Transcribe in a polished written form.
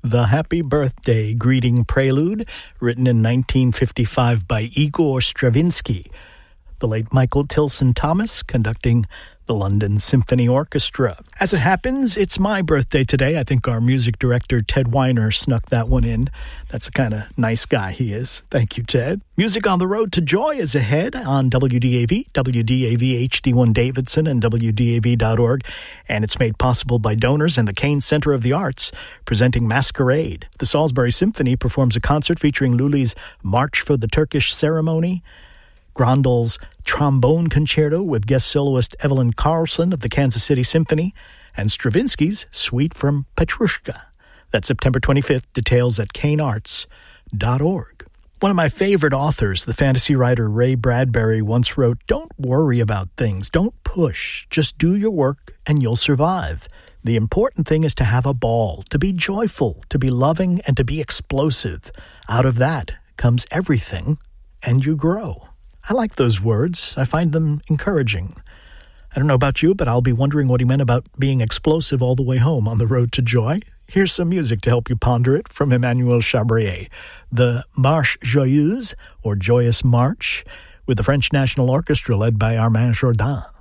The Happy Birthday Greeting Prelude, written in 1955 by Igor Stravinsky. The late Michael Tilson Thomas conducting the London Symphony Orchestra. As it happens, it's my birthday today. I think our music director, Ted Weiner, snuck that one in. That's the kind of nice guy he is. Thank you, Ted. Music on the Road to Joy is ahead on WDAV, WDAV HD1 Davidson, and WDAV.org. And it's made possible by donors and the Kane Center of the Arts, presenting Masquerade. The Salisbury Symphony performs a concert featuring Luli's March for the Turkish Ceremony, Grondel's Trombone Concerto with guest soloist Evelyn Carlson of the Kansas City Symphony, and Stravinsky's Suite from Petrushka. That's September 25th. Details at kanearts.org. One of my favorite authors, the fantasy writer Ray Bradbury, once wrote, "Don't worry about things. Don't push. Just do your work and you'll survive. The important thing is to have a ball, to be joyful, to be loving, and to be explosive. Out of that comes everything, and you grow." I like those words. I find them encouraging. I don't know about you, but I'll be wondering what he meant about being explosive all the way home on the road to joy. Here's some music to help you ponder it from Emmanuel Chabrier. The Marche Joyeuse, or Joyous March, with the French National Orchestra led by Armand Jourdan.